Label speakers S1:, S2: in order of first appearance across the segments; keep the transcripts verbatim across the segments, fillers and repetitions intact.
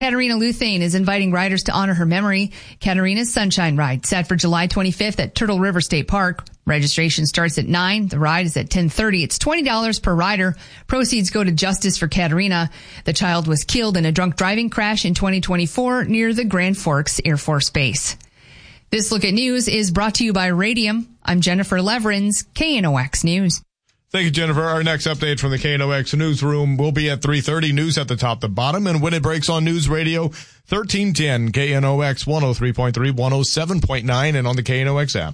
S1: Katarina Luthane is inviting riders to honor her memory. Katarina's Sunshine Ride, set for July twenty-fifth at Turtle River State Park. Registration starts at nine. The ride is at ten thirty. It's twenty dollars per rider. Proceeds go to Justice for Katarina. The child was killed in a drunk driving crash in twenty twenty-four near the Grand Forks Air Force Base. This Look at News is brought to you by Radium. I'm Jennifer Leverins, K N O X News.
S2: Thank you, Jennifer. Our next update from the K N O X newsroom will be at three thirty. News at the top to bottom. And when it breaks on News Radio thirteen ten, K N O X one oh three point three, one oh seven point nine, and on the K N O X app.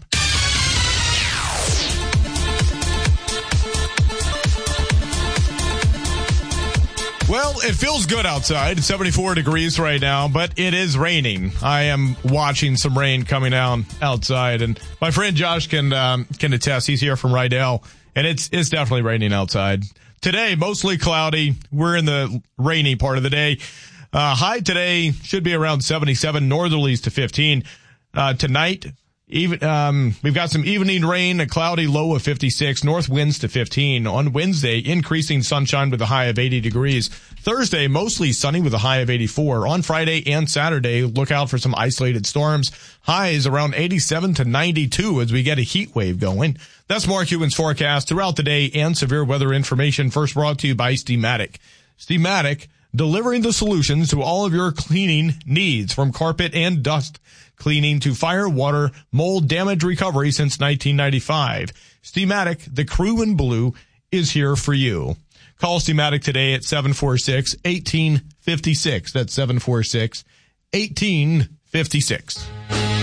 S2: Well, it feels good outside. seventy-four degrees right now, but it is raining. I am watching some rain coming down outside, and my friend Josh can um, can attest. He's here from Rydell. And it's it's definitely raining outside. Today, mostly cloudy. We're in the rainy part of the day. Uh, high today should be around seventy-seven, northerlies to fifteen. Uh, tonight, even um, we've got some evening rain, a cloudy low of fifty-six, north winds to fifteen. On Wednesday, increasing sunshine with a high of eighty degrees. Thursday, mostly sunny with a high of eighty-four. On Friday and Saturday, look out for some isolated storms. Highs around eighty-seven to ninety-two as we get a heat wave going. That's Mark Cuban's forecast throughout the day and severe weather information, first brought to you by Steamatic. Steamatic, delivering the solutions to all of your cleaning needs, from carpet and dust cleaning to fire, water, mold, damage recovery since nineteen ninety-five. Steamatic, the crew in blue, is here for you. Call Steamatic today at seven four six, one eight five six. That's seven four six, one eight five six.